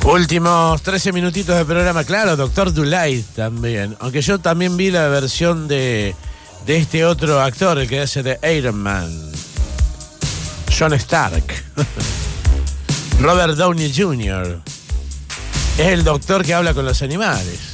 Últimos 13 minutitos de programa, claro, Doctor Dulay también. Aunque yo también vi la versión de este otro actor, el que hace de Iron Man, John Stark. Robert Downey Jr. Es el doctor que habla con los animales.